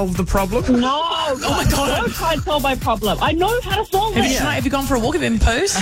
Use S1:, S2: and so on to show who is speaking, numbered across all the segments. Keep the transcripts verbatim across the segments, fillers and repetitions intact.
S1: solve the problem?
S2: No. Oh,
S1: my God.
S2: Don't try and solve my problem. I know how to solve
S1: Have
S2: it.
S1: you, tonight, have you gone for a walk? Have you been poos?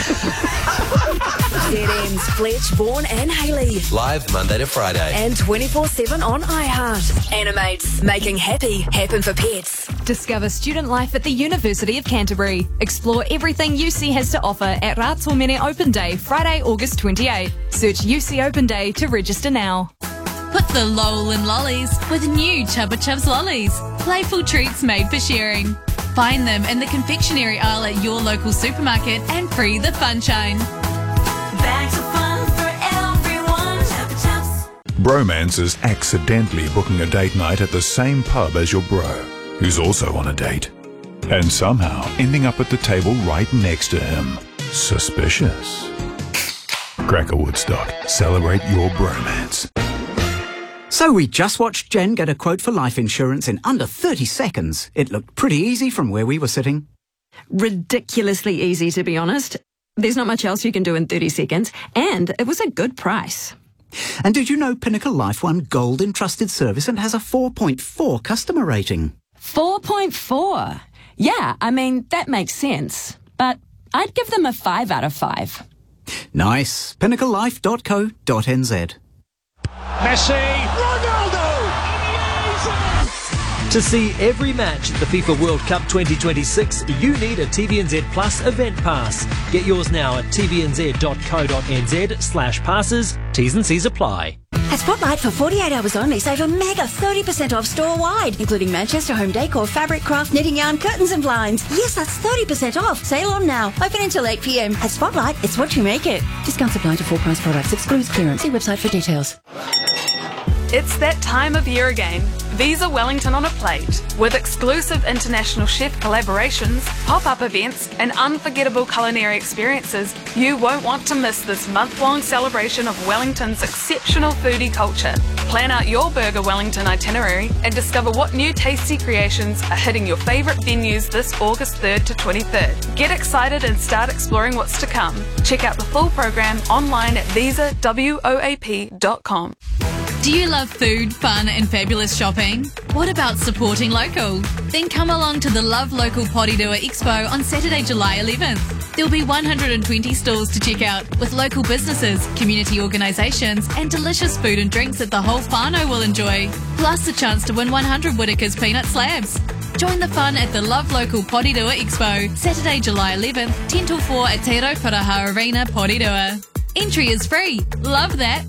S3: Z M's Fletch, Vaughan and Hayley.
S4: Live Monday to Friday.
S3: And twenty-four seven on iHeart. Animates. Making happy happen for pets.
S5: Discover student life at the University of Canterbury. Explore everything U C has to offer at Ratomene Open Day, Friday, August twenty-eighth. Search U C Open Day to register now.
S6: Put the lol in lollies with new Chubba Chubs lollies. Playful treats made for sharing. Find them in the confectionery aisle at your local supermarket and free the funshine.
S7: Bags of fun for everyone. Chubba Chubs.
S8: Bromance is accidentally booking a date night at the same pub as your bro, who's also on a date, and somehow ending up at the table right next to him. Suspicious. Cracker Woodstock. Celebrate your bromance.
S9: So we just watched Jen get a quote for life insurance in under thirty seconds. It looked pretty easy from where we were sitting.
S10: Ridiculously easy, to be honest. There's not much else you can do in thirty seconds, and it was a good price.
S9: And did you know Pinnacle Life won Gold in Trusted Service and has a four point four customer rating?
S10: four point four? Yeah, I mean, that makes sense. But I'd give them a five out of five.
S9: Nice. pinnacle life dot co dot n z.
S11: Messi, Ronaldo!
S12: To see every match at the FIFA World Cup twenty twenty-six, you need a T V N Z Plus event pass. Get yours now at t v n z dot co dot n z slash passes. T's and C's apply.
S13: At Spotlight, for forty-eight hours only, save a mega thirty percent off store-wide, including Manchester home decor, fabric, craft, knitting yarn, curtains and blinds. Yes, that's thirty percent off. Sale on now. Open until eight p m. At Spotlight, it's what you make it. Discounts apply to full-price products. Excludes clearance. See website for details.
S14: It's that time of year again. Visa Wellington on a plate. With exclusive international chef collaborations, pop-up events and unforgettable culinary experiences, you won't want to miss this month-long celebration of Wellington's exceptional foodie culture. Plan out your Burger Wellington itinerary and discover what new tasty creations are hitting your favourite venues this August third to twenty-third. Get excited and start exploring what's to come. Check out the full program online at visa woap dot com.
S6: Do you love food, fun and fabulous shopping? What about supporting local? Then come along to the Love Local Porirua Expo on Saturday, July eleventh. There'll be one hundred twenty stalls to check out with local businesses, community organisations and delicious food and drinks that the whole whānau will enjoy. Plus a chance to win one hundred Whittaker's peanut slabs. Join the fun at the Love Local Porirua Expo, Saturday, July eleventh, ten till four at Te Rauparaha Arena, Porirua. Entry is free. Love that.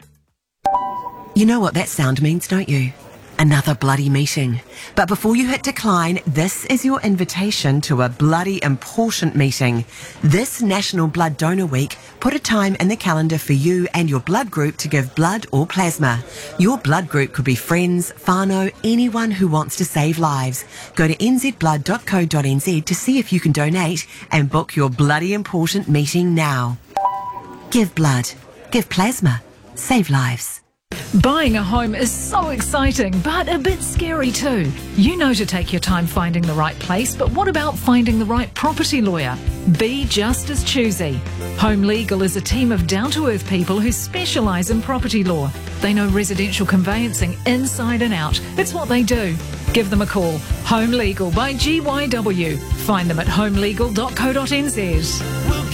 S15: You know what that sound means, don't you? Another bloody meeting. But before you hit decline, this is your invitation to a bloody important meeting. This National Blood Donor Week, put a time in the calendar for you and your blood group to give blood or plasma. Your blood group could be friends, whānau, anyone who wants to save lives. Go to n z blood dot co dot n z to see if you can donate and book your bloody important meeting now. Give blood. Give plasma. Save lives.
S16: Buying a home is so exciting, but a bit scary too. You know to take your time finding the right place, but what about finding the right property lawyer? Be just as choosy. Home Legal is a team of down-to-earth people who specialise in property law. They know residential conveyancing inside and out. It's what they do. Give them a call. Home Legal by G Y W. Find them at home legal dot co dot n z.